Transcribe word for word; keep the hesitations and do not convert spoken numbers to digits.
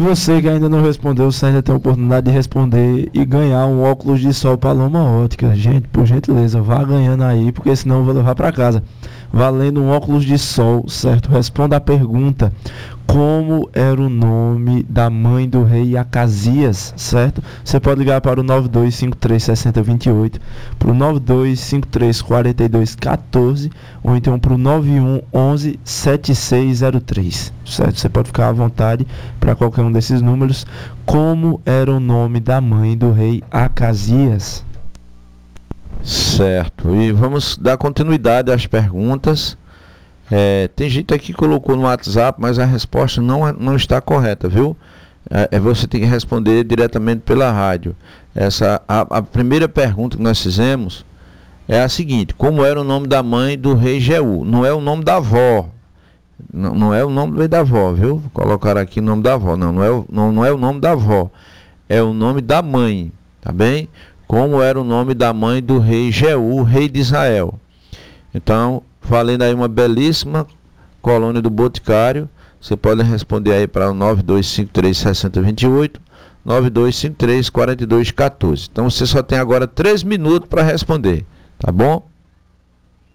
você que ainda não respondeu, você ainda tem a oportunidade de responder e ganhar um óculos de sol Paloma Ótica. Gente, por gentileza, vá ganhando aí, porque senão eu vou levar para casa. Valendo um óculos de sol, certo? Responda a pergunta: como era o nome da mãe do rei Acasias, certo? Você pode ligar para o nove dois cinco três, seis zero dois oito, para o nove dois cinco três, quatro dois um quatro, ou então para o nove um onze, sete seis zero três, certo? Você pode ficar à vontade para qualquer um desses números. Como era o nome da mãe do rei Acasias? Certo, e vamos dar continuidade às perguntas. É, tem gente aqui que colocou no WhatsApp, mas a resposta não, é, não está correta, viu? É, é, você tem que responder diretamente pela rádio. Essa, a, a primeira pergunta que nós fizemos é a seguinte: como era o nome da mãe do rei Jeú? Não é o nome da avó, não, não é o nome do rei da avó, viu? Colocaram aqui o nome da avó, não, não é, o, não, não é o nome da avó, é o nome da mãe, tá bem? Como era o nome da mãe do rei Jeú, rei de Israel. Então, valendo aí uma belíssima colônia do Boticário, você pode responder aí para o nove dois cinco três, seis zero dois oito, nove dois cinco três, quatro dois um quatro. Então você só tem agora três minutos para responder, tá bom?